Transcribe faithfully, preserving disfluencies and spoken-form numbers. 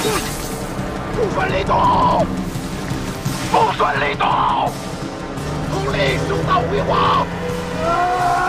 不顺力度，不顺力度，统领兄道辉煌。啊